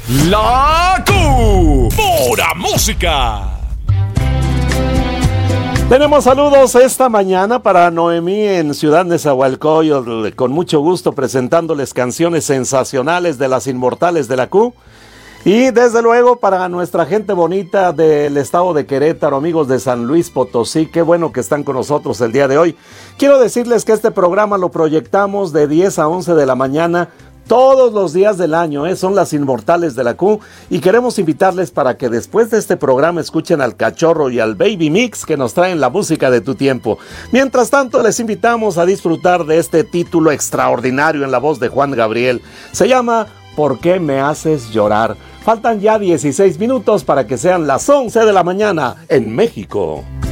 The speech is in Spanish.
La Pura Música. Tenemos saludos esta mañana para Noemí en Ciudad Nezahualcóyotl, con mucho gusto presentándoles canciones sensacionales de las inmortales de la Q. Y desde luego para nuestra gente bonita del estado de Querétaro, amigos de San Luis Potosí, qué bueno que están con nosotros el día de hoy. Quiero decirles que este programa lo proyectamos de 10 a 11 de la mañana, todos los días del año, son las inmortales de la Q, y queremos invitarles para que después de este programa escuchen al Cachorro y al Baby Mix, que nos traen la música de tu tiempo. Mientras tanto, les invitamos a disfrutar de este título extraordinario en la voz de Juan Gabriel. Se llama ¿Por qué me haces llorar? Faltan ya 16 minutos para que sean las 11 de la mañana en México.